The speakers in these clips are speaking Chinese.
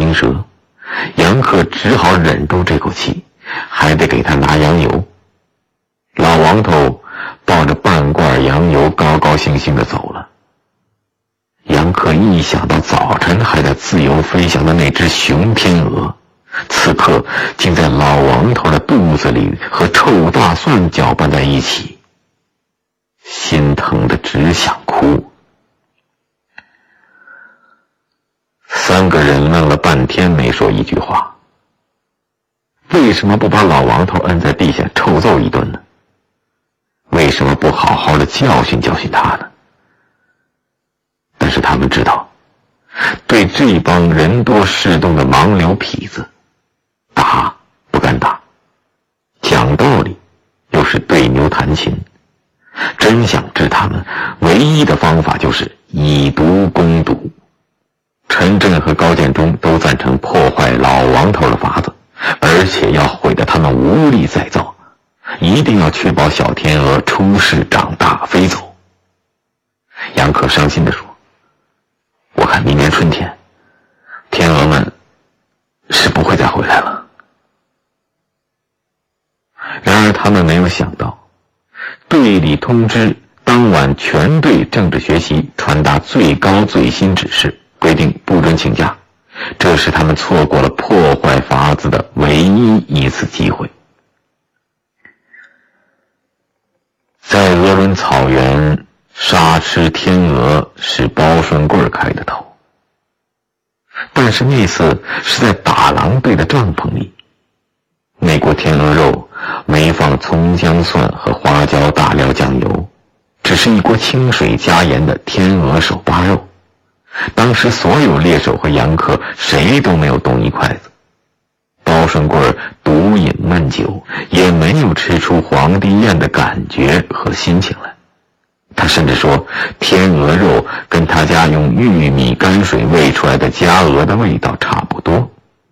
青蛇，杨克只好忍住这口气，还得给他拿羊油。老王头抱着半罐羊油高高兴兴地走了。杨克一想到早晨还在自由飞翔的那只雄天鹅，此刻竟在老王头的肚子里和臭大蒜搅拌在一起，心疼得只想哭。三个人愣了半天没说一句话。为什么不把老王头摁在地下臭揍一顿呢？为什么不好好的教训教训他呢？但是他们知道，对这帮人多势众的盲流痞子，打不敢打，讲道理又是对牛弹琴，真想治他们，唯一的方法就是以毒攻毒。陈震和高建中都赞成破坏老王头的法子，而且要毁得他们无力再造，一定要确保小天鹅出世长大飞走。杨克伤心地说，我看明年春天天鹅们是不会再回来了。然而他们没有想到，队里通知当晚全队政治学习传达最高最新指示，规定不准请假，这是他们错过了破坏法子的唯一一次机会。在鄂伦草原杀吃天鹅是包顺贵开的头，但是那次是在打狼队的帐篷里。那锅天鹅肉没放葱姜蒜和花椒大料酱油，只是一锅清水加盐的天鹅手扒肉。当时所有猎手和杨克谁都没有动一筷子。包顺贵独饮闷酒，也没有吃出皇帝宴的感觉和心情来。他甚至说，天鹅肉跟他家用玉米泔水喂出来的家鹅的味道差不多。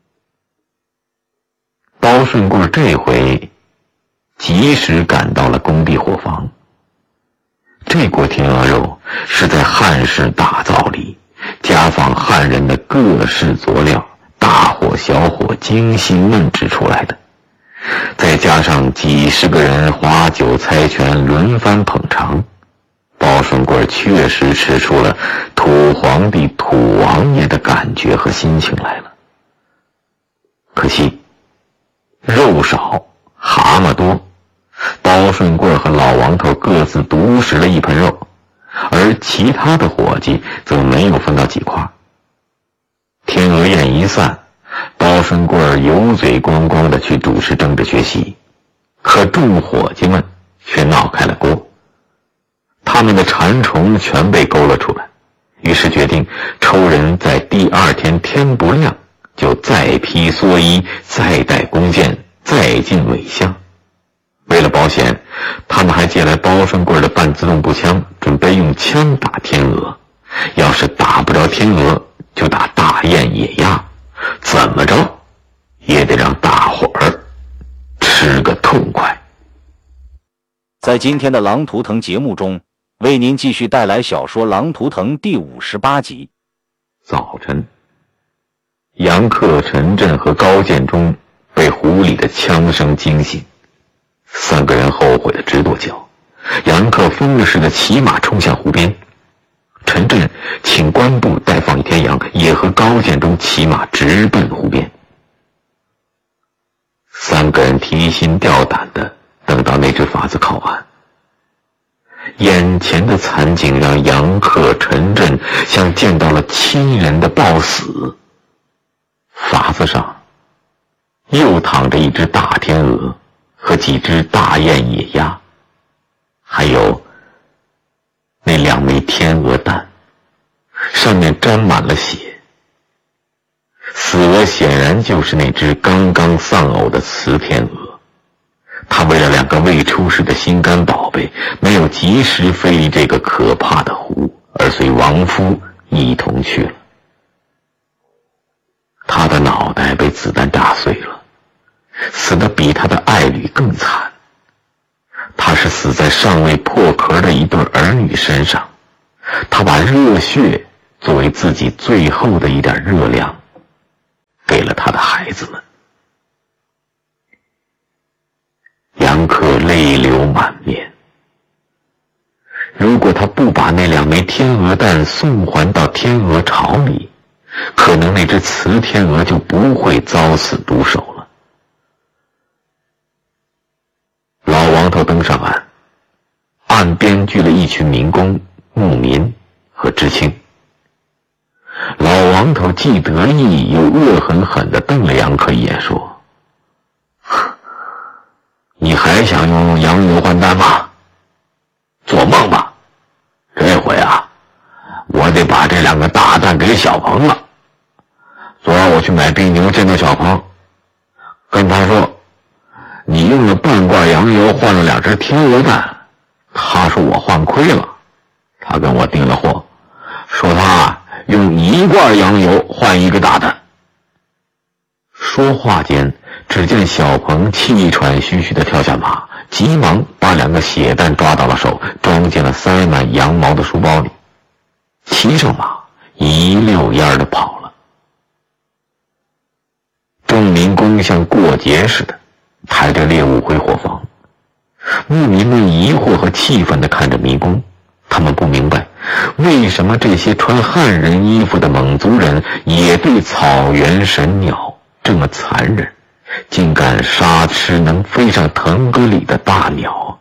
包顺贵这回及时赶到了工地伙房。这锅天鹅肉是在汉式大灶里家访汉人的各式佐料，大火小火精心焖制出来的，再加上几十个人花酒猜拳轮番捧场，包顺贵确实吃出了土皇帝土王爷的感觉和心情来了。可惜肉少蛤蟆多，包顺贵和老王头各自独食了一盆肉，而其他的伙计则没有分到几块。天鹅宴一散，包顺贵油嘴光光地去主持政治学习，可众伙计们却闹开了锅。他们的馋虫全被勾了出来，于是决定抽人在第二天天不亮就再披蓑衣，再带弓箭，再进尾巷。为了保险，他们还借来包顺贵的半自动步枪，准备用枪打天鹅，要是打不着天鹅就打大雁野鸭，怎么着也得让大伙儿吃个痛快。 在今天的狼图腾节目中，为您继续带来小说《狼图腾》第58集。 早晨，杨克、陈震和高建中被湖里的枪声惊醒，三个人后悔的直跺脚。杨克疯了似的骑马冲向湖边，陈震请官部代放一天羊，也和高建中骑马直奔湖边。三个人提心吊胆的等到那只法子烤完。眼前的惨景让杨克、陈震像见到了亲人的暴死。法子上又躺着一只大天鹅和几只大雁野鸭，还有那2枚天鹅蛋，上面沾满了血。死鹅显然就是那只刚刚丧偶的雌天鹅，他为了2个未出世的心肝宝贝，没有及时飞离这个可怕的湖，而随亡夫一同去了。他的脑袋被子弹炸碎了，死得比他的爱侣更惨。他是死在尚未破壳的一对儿女身上，他把热血作为自己最后的一点热量。 子们。杨克泪流满面。如果他不把那2枚天鹅蛋送还到天鹅巢里，可能那只雌天鹅就不会遭死毒手了。老王头登上岸，岸边聚了一群民工、牧民和知青。老王头既得意又恶狠狠地瞪了杨克一眼，说：“你还想用羊油换蛋吗？做梦吧！这回啊，我得把这2个大蛋给小鹏了。昨儿我去买冰牛，见到小鹏，跟他说你用了半罐羊油换了2只天鹅蛋，他说我换亏了，他跟我订了货，说他用1罐羊油换1个大蛋。”说话间，只见小鹏气喘吁吁地跳下马，急忙把2个血蛋抓到了手，装进了塞满羊毛的书包里，骑上马一溜烟地跑了。众民工像过节似的抬着猎物回伙房，牧民们疑惑和气愤地看着民工，他们不明白为什么这些穿汉人衣服的蒙族人也对草原神鸟这么残忍，竟敢杀吃能飞上腾格里的大鸟。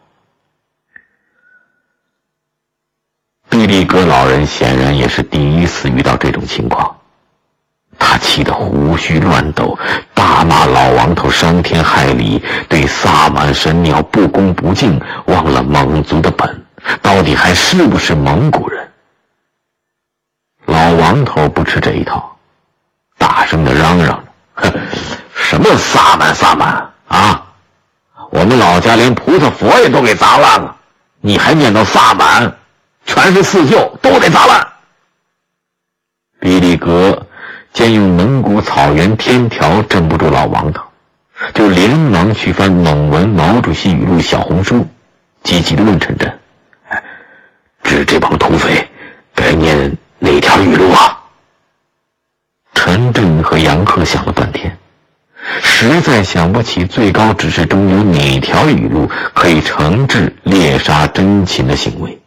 毕利格老人显然也是第一次遇到这种情况，他气得胡须乱抖，大骂老王头伤天害理，对萨满神鸟不恭不敬，忘了蒙族的本，到底还是不是蒙古人？老王头不吃这一套，大声地嚷嚷着：“什么萨满啊！我们老家连菩萨佛也都给砸烂了，你还念叨萨满？全是四旧，都得砸烂！”比利格见用蒙古草原天条镇不住老王头，就连忙去翻蒙文毛主席语录小红书，积极地问陈震：“治这帮土匪该念哪条语录啊？”陈震和杨克想了半天，实在想不起最高指示中有哪条语录可以惩治猎杀真禽的行为。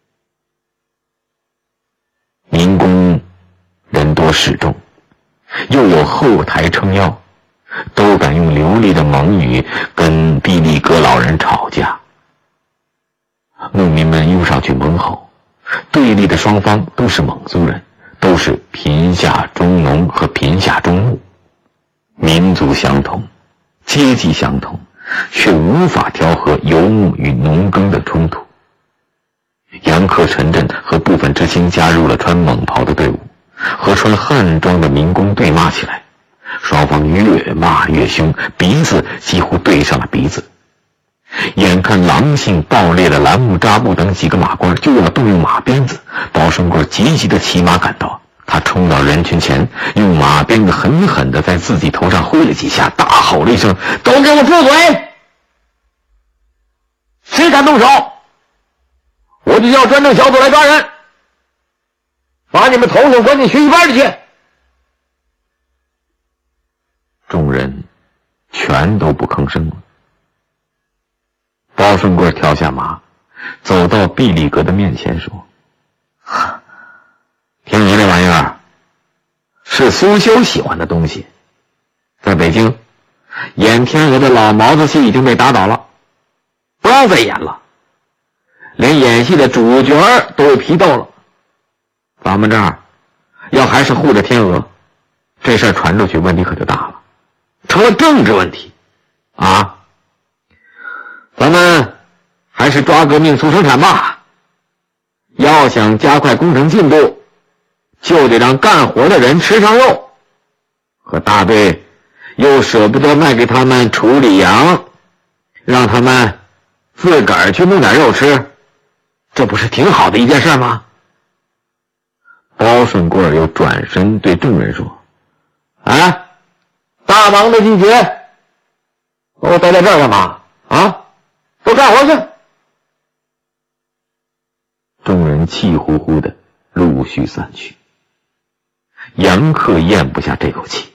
民工人多势众，又有后台撑腰，都敢用流利的蒙语跟毕利格老人吵架。牧民们拥上去猛吼，对立的双方都是蒙族人，都是贫下中农和贫下中牧，民族相同，阶级相同，却无法调和游牧与农耕的冲突。杨克、陈震和部分知青加入了穿蒙袍的队伍，和穿汉装的民工对骂起来，双方越骂越凶，鼻子几乎对上了鼻子。眼看狼性暴烈的栏木扎布等几个马官就要动用马鞭子，包胜贵急急地骑马赶到，他冲到人群前，用马鞭子狠狠地在自己头上挥了几下，大吼了一声：“都给我住嘴！谁敢动手，我就叫专政小组来抓人，把你们统统关进学习班里去！”众人全都不吭声了。包胜贵跳下马，走到毕利格的面前说：“天鹅这玩意儿是苏修喜欢的东西，在北京演天鹅的老毛子戏已经被打倒了，不让再演了，连演戏的主角都被批斗了。咱们这儿要还是护着天鹅，这事儿传出去问题可就大了，成了政治问题啊！咱们还是抓革命促生产吧，要想加快工程进度，就得让干活的人吃上肉，可大队又舍不得卖给他们处理羊，让他们自个儿去弄点肉吃，这不是挺好的一件事吗？”包顺贵又转身对众人说：“大忙的季节，我待在这儿干嘛啊？都干活去！”众人气呼呼的陆续散去。杨克咽不下这口气，